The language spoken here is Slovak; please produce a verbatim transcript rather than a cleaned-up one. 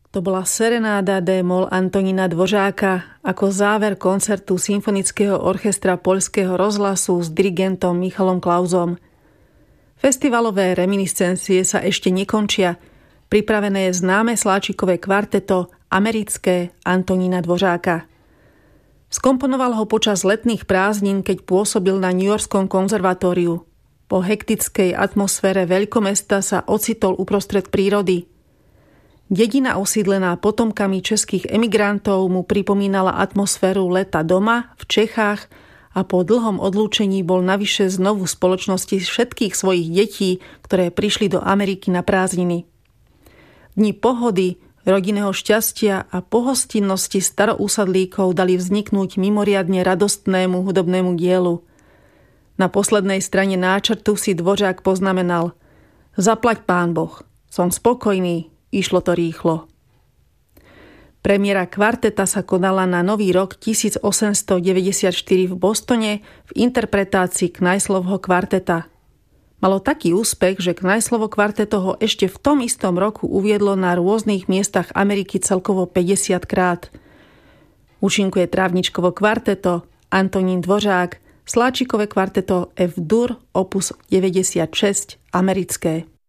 To bola Serenáda d-moll Antonína Dvořáka ako záver koncertu Symfonického orchestra Poľského rozhlasu s dirigentom Michalom Klausom. Festivalové reminiscencie sa ešte nekončia. Pripravené je známe sláčikové kvarteto Americké Antonína Dvořáka. Skomponoval ho počas letných prázdnin, keď pôsobil na Newyorskom konzervatóriu. Po hektickej atmosfére veľkomesta sa ocitol uprostred prírody. Dedina osídlená potomkami českých emigrantov mu pripomínala atmosféru leta doma v Čechách a po dlhom odlúčení bol navyše znovu v spoločnosti všetkých svojich detí, ktoré prišli do Ameriky na prázdniny. Dni pohody, rodinného šťastia a pohostinnosti staroúsadlíkov dali vzniknúť mimoriadne radostnému hudobnému dielu. Na poslednej strane náčrtu si Dvořák poznamenal: Zaplať Pán Boh, som spokojný, išlo to rýchlo. Premiéra kvarteta sa konala na nový rok tisícosemstodeväťdesiatštyri v Bostone v interpretácii Kneisslovho kvarteta. Malo taký úspech, že Kneisslovo kvarteto ho ešte v tom istom roku uviedlo na rôznych miestach Ameriky celkovo päťdesiat krát. Účinkuje Trávničkovo kvarteto, Antonín Dvořák, Sláčikové kvarteto F-dur opus deväťdesiatšesť americké.